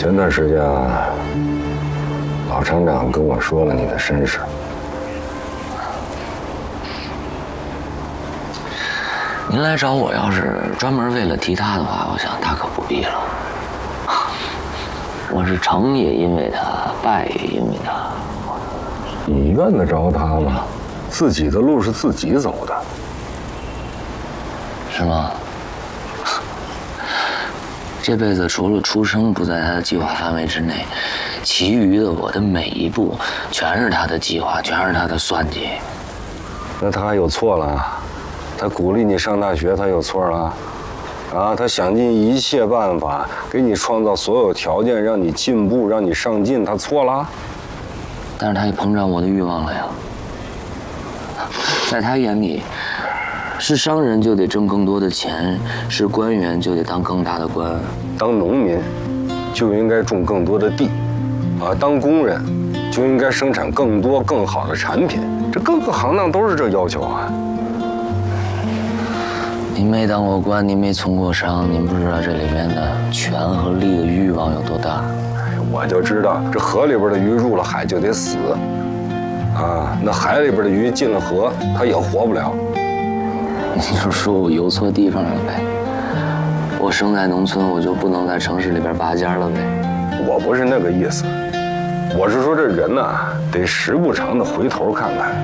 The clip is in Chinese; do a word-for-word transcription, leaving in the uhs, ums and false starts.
前段时间啊，老厂长跟我说了你的身世。 您来找我，要是专门为了提他的话，我想大可不必了。我是成也因为他，败也因为他。 你怨得着他吗？自己的路是自己走的， 是吗？这辈子除了出生不在他的计划范围之内，其余的我的每一步全是他的计划，全是他的算计。 那他还有错了？他鼓励你上大学，他有错了？啊，他想尽一切办法给你创造所有条件，让你进步，让你上进，他错了？ 但是他也膨胀我的欲望了呀。在他眼里，是商人就得挣更多的钱，是官员就得当更大的官， 当农民就应该种更多的地，啊，当工人就应该生产更多更好的产品。这各个行当都是这要求啊。 您没当过官，您没从过商，您不知道这里面的权和力的欲望有多大。 我就知道，这河里边的鱼入了海就得死，啊，那海里边的鱼进了河，它也活不了。 你就说我游错地方了呗？我生在农村，我就不能在城市里边拔尖了呗？ 我不是那个意思，我是说这人呐，得时不常的回头看看。